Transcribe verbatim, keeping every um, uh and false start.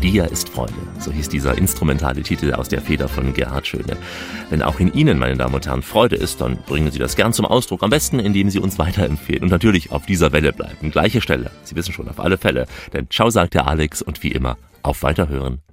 Dir ist Freude. So hieß dieser instrumentale Titel aus der Feder von Gerhard Schöne. Wenn auch in Ihnen, meine Damen und Herren, Freude ist, dann bringen Sie das gern zum Ausdruck. Am besten, indem Sie uns weiterempfehlen und natürlich auf dieser Welle bleiben. Gleiche Stelle. Sie wissen schon, auf alle Fälle. Denn ciao sagt der Alex und wie immer, auf Weiterhören.